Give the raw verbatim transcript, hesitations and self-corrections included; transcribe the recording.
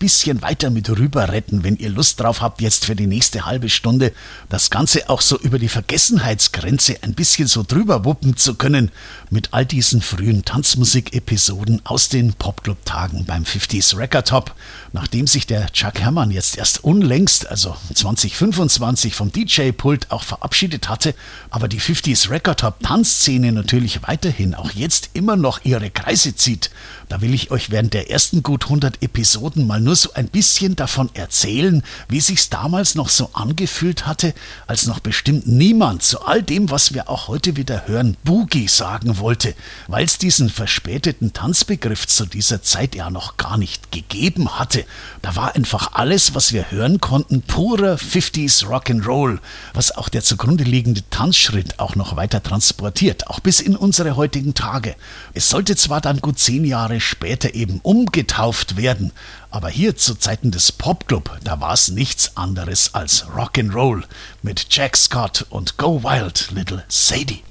bisschen weiter mit rüber retten, wenn ihr Lust drauf habt, jetzt für die nächste halbe Stunde das Ganze auch so über die Vergessenheitsgrenze ein bisschen so drüber wuppen zu können mit all diesen frühen Tanzmusik-Episoden aus den Popclub-Tagen beim fünfziger Record Top. Nachdem sich der Chuck Herrmann jetzt erst unlängst, also zwanzig fünfundzwanzig, vom D J-Pult auch verabschiedet hatte, aber die fünfziger Record Top Tanzszene natürlich weiterhin auch jetzt immer noch ihre Kreise zieht, da will ich euch während der ersten gut hundert Episoden mal nur so ein bisschen davon erzählen, wie sich's damals noch so angefühlt hatte, als noch bestimmt niemand zu all dem, was wir auch heute wieder hören, Boogie sagen wollte, weil es diesen verspäteten Tanzbegriff zu dieser Zeit ja noch gar nicht gegeben hatte. Da war einfach alles, was wir hören konnten, purer fünfziger Rock'n'Roll, was auch der zugrunde liegende Tanzschritt auch noch weiter transportiert, auch bis in unsere heutigen Tage. Es sollte zwar dann gut zehn Jahre später eben umgetauft werden, aber hier zu Zeiten des Popclub, da war es nichts anderes als Rock'n'Roll mit Jack Scott und Go Wild Little Sadie.